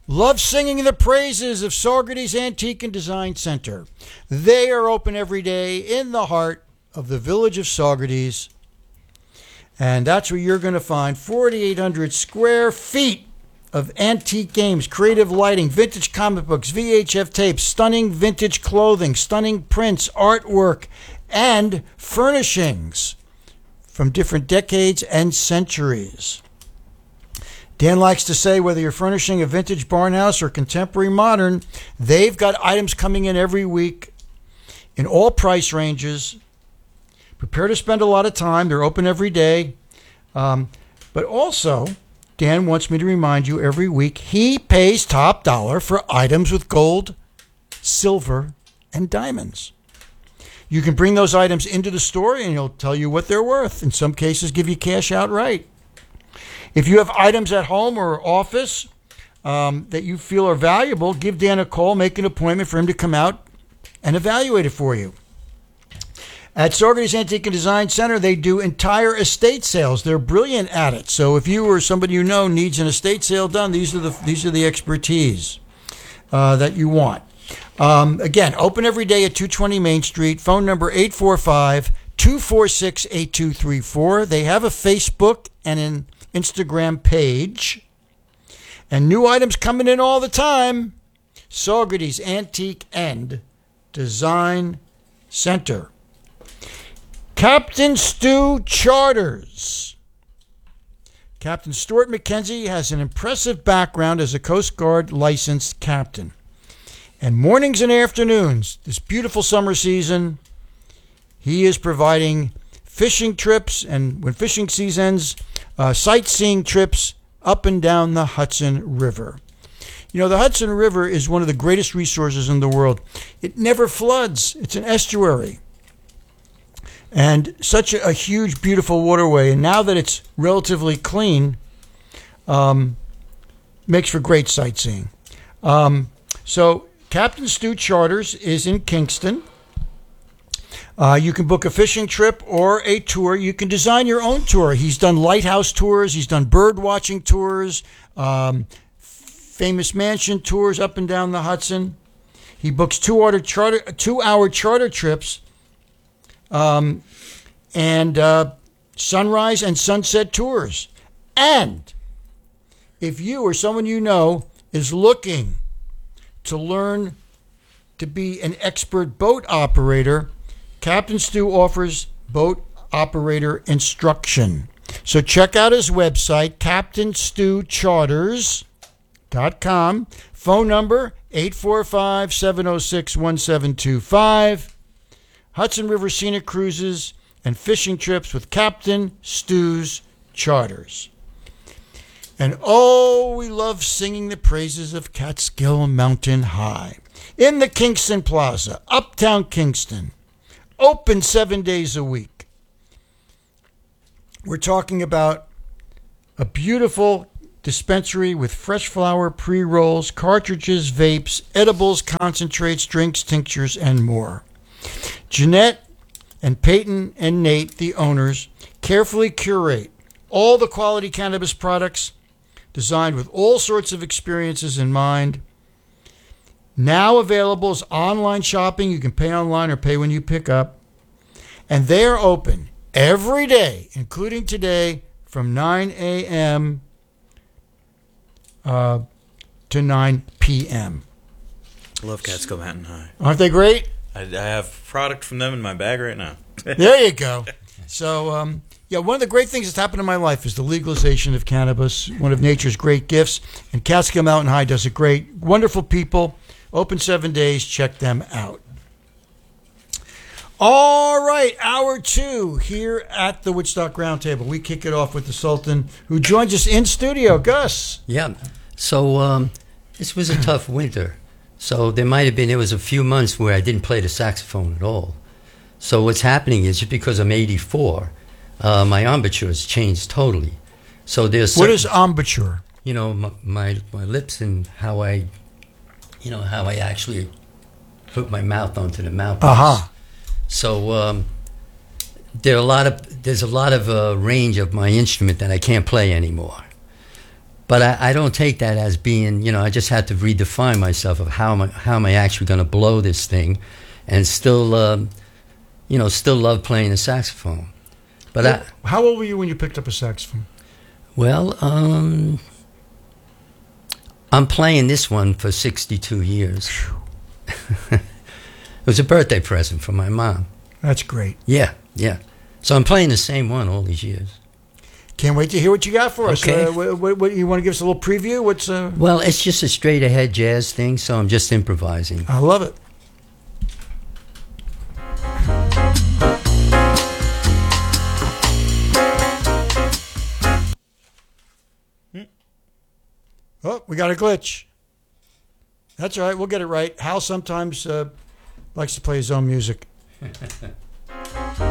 love singing the praises of Saugerties Antique and Design Center. They are open every day in the heart of the village of Saugerties. And that's where you're going to find 4,800 square feet of antique games, creative lighting, vintage comic books, VHF tapes, stunning vintage clothing, stunning prints, artwork, and furnishings from different decades and centuries. Dan likes to say whether you're furnishing a vintage barn house or contemporary modern, they've got items coming in every week in all price ranges. Prepare to spend a lot of time. They're open every day. But also, Dan wants me to remind you every week, he pays top dollar for items with gold, silver, and diamonds. You can bring those items into the store and he'll tell you what they're worth. In some cases, give you cash outright. If you have items at home or office that you feel are valuable, give Dan a call, make an appointment for him to come out and evaluate it for you. At Saugerties Antique and Design Center, they do entire estate sales. They're brilliant at it. So if you or somebody you know needs an estate sale done, these are the expertise that you want. Again, open every day at 220 Main Street. Phone number 845-246-8234. They have a Facebook and an Instagram page. And new items coming in all the time. Saugerties Antique and Design Center. Captain Stu Charters. Captain Stuart McKenzie has an impressive background as a Coast Guard licensed captain. And mornings and afternoons, this beautiful summer season, he is providing fishing trips, and when fishing season ends, sightseeing trips up and down the Hudson River. You know, the Hudson River is one of the greatest resources in the world. It never floods. It's an estuary. And such a huge, beautiful waterway. And now that it's relatively clean, makes for great sightseeing. So Captain Stu Charters is in Kingston. You can book a fishing trip or a tour. You can design your own tour. He's done lighthouse tours. He's done bird watching tours, famous mansion tours up and down the Hudson. He books 2-hour charter trips and sunrise and sunset tours. And if you or someone you know is looking to learn to be an expert boat operator, Captain Stu offers boat operator instruction. So check out his website, CaptainStuCharters.com. Phone number 845-706-1725. Hudson River Scenic Cruises and fishing trips with Captain Stu's Charters. And oh, we love singing the praises of Catskill Mountain High. In the Kingston Plaza, uptown Kingston. Open 7 days a week. We're talking about a beautiful dispensary with fresh flower pre-rolls, cartridges, vapes, edibles, concentrates, drinks, tinctures, and more. Jeanette and Peyton and Nate, the owners, carefully curate all the quality cannabis products designed with all sorts of experiences in mind. Now available is online shopping. You can pay online or pay when you pick up. And they are open every day, including today, from 9 a.m. To 9 p.m. I love Catskill Mountain High. Aren't they great? I have product from them in my bag right now. There you go. So, one of the great things that's happened in my life is the legalization of cannabis, one of nature's great gifts. And Catskill Mountain High does it great. Wonderful people. Open 7 days. Check them out. All right, hour 2 here at the Woodstock Roundtable. We kick it off with the Sultan, who joins us in studio. Gus. Yeah. So this was a tough winter. So there was a few months where I didn't play the saxophone at all. So what's happening is, just because I'm 84, my embouchure has changed totally. So there's what is embouchure? You know, my lips and how I actually put my mouth onto the mouthpiece. Uh-huh. So there's a lot of range of my instrument that I can't play anymore. But I don't take that as being, I just had to redefine myself of how am I actually going to blow this thing, and still, still love playing the saxophone. But how old were you when you picked up a saxophone? I'm playing this one for 62 years. It was a birthday present from my mom. That's great. Yeah. So I'm playing the same one all these years. Can't wait to hear what you got for us. Okay. What you want to give us a little preview? What's Well, it's just a straight ahead jazz thing, so I'm just improvising. I love it. Oh, we got a glitch. That's all right. We'll get it right. Hal sometimes likes to play his own music.